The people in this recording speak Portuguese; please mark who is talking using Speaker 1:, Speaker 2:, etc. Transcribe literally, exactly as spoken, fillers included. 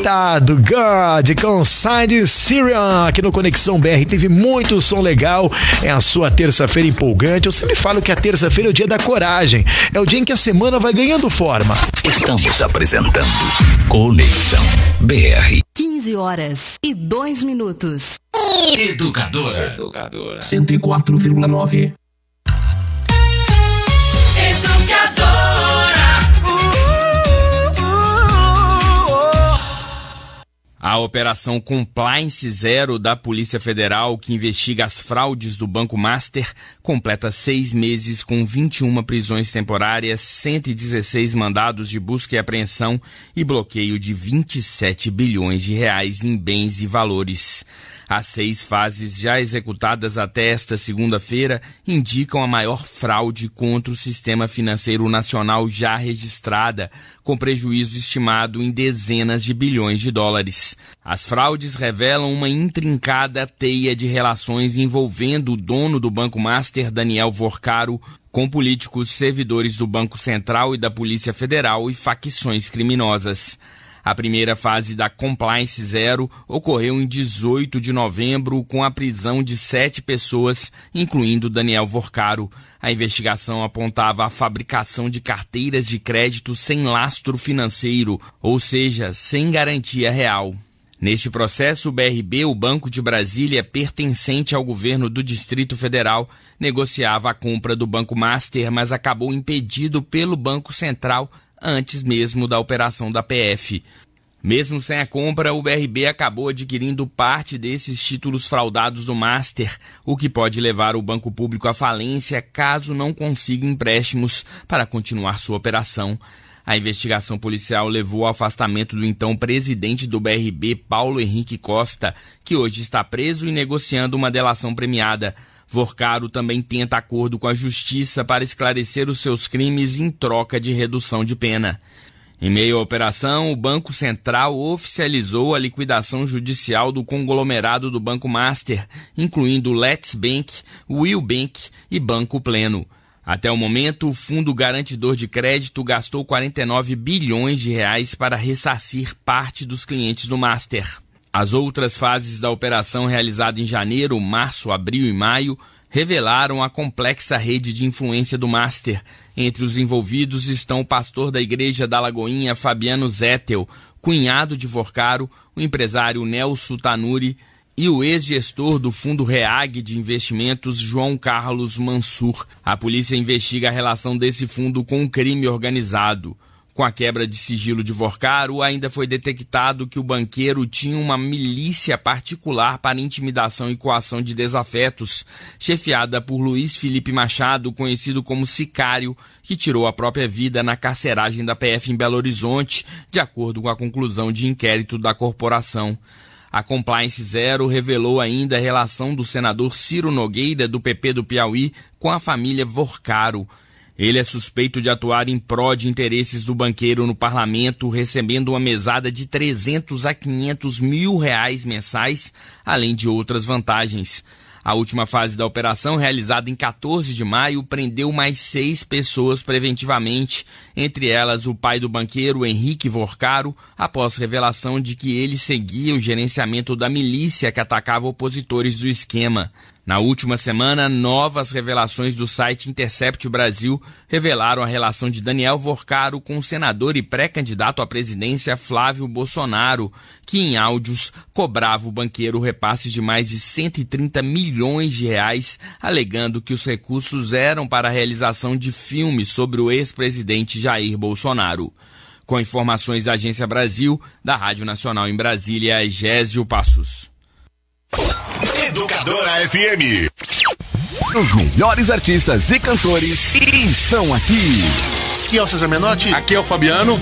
Speaker 1: Coitado, God, com Side Syrian, aqui no Conexão B R. Teve muito som legal, é a sua terça-feira empolgante. Eu sempre falo que a terça-feira é o dia da coragem, é o dia em que a semana vai ganhando forma.
Speaker 2: Estamos apresentando Conexão B R.
Speaker 3: quinze horas e dois minutos.
Speaker 2: Educadora.
Speaker 4: Educadora.
Speaker 5: cento e quatro vírgula nove.
Speaker 4: A Operação Compliance Zero da Polícia Federal, que investiga as fraudes do Banco Master, completa seis meses com vinte e uma prisões temporárias, cento e dezesseis mandados de busca e apreensão e bloqueio de vinte e sete bilhões de reais em bens e valores. As seis fases já executadas até esta segunda-feira indicam a maior fraude contra o sistema financeiro nacional já registrada, com prejuízo estimado em dezenas de bilhões de dólares. As fraudes revelam uma intrincada teia de relações envolvendo o dono do Banco Master, Daniel Vorcaro, com políticos, servidores do Banco Central e da Polícia Federal e facções criminosas. A primeira fase da Compliance Zero ocorreu em dezoito de novembro com a prisão de sete pessoas, incluindo Daniel Vorcaro. A investigação apontava a fabricação de carteiras de crédito sem lastro financeiro, ou seja, sem garantia real. Neste processo, o B R B, o Banco de Brasília, pertencente ao governo do Distrito Federal, negociava a compra do Banco Master, mas acabou impedido pelo Banco Central antes mesmo da operação da P F. Mesmo sem a compra, o B R B acabou adquirindo parte desses títulos fraudados do Master, o que pode levar o banco público à falência caso não consiga empréstimos para continuar sua operação. A investigação policial levou ao afastamento do então presidente do B R B, Paulo Henrique Costa, que hoje está preso e negociando uma delação premiada. Vorcaro também tenta acordo com a Justiça para esclarecer os seus crimes em troca de redução de pena. Em meio à operação, o Banco Central oficializou a liquidação judicial do conglomerado do Banco Master, incluindo Let's Bank, Will Bank e Banco Pleno. Até o momento, o Fundo Garantidor de Crédito gastou quarenta e nove bilhões de reais para ressarcir parte dos clientes do Master. As outras fases da operação realizada em janeiro, março, abril e maio revelaram a complexa rede de influência do Master. Entre os envolvidos estão o pastor da Igreja da Lagoinha, Fabiano Zettel, cunhado de Vorcaro, o empresário Nelson Tanuri e o ex-gestor do Fundo Reag de Investimentos, João Carlos Mansur. A polícia investiga a relação desse fundo com o crime organizado. Com a quebra de sigilo de Vorcaro, ainda foi detectado que o banqueiro tinha uma milícia particular para intimidação e coação de desafetos, chefiada por Luiz Felipe Machado, conhecido como Sicário, que tirou a própria vida na carceragem da P F em Belo Horizonte, de acordo com a conclusão de inquérito da corporação. A Compliance Zero revelou ainda a relação do senador Ciro Nogueira, do P P do Piauí, com a família Vorcaro. Ele é suspeito de atuar em prol de interesses do banqueiro no parlamento, recebendo uma mesada de trezentos a quinhentos mil reais mensais, além de outras vantagens. A última fase da operação, realizada em quatorze de maio, prendeu mais seis pessoas preventivamente, entre elas o pai do banqueiro, Henrique Vorcaro, após revelação de que ele seguia o gerenciamento da milícia que atacava opositores do esquema. Na última semana, novas revelações do site Intercept Brasil revelaram a relação de Daniel Vorcaro com o senador e pré-candidato à presidência Flávio Bolsonaro, que em áudios cobrava o banqueiro repasses de mais de cento e trinta milhões de reais, alegando que os recursos eram para a realização de filmes sobre o ex-presidente Jair Bolsonaro. Com informações da Agência Brasil, da Rádio Nacional em Brasília, Gésio Passos.
Speaker 2: Educadora F M.
Speaker 6: Os melhores artistas e cantores estão aqui.
Speaker 7: Aqui é o César Menotti.
Speaker 8: Aqui é o Fabiano.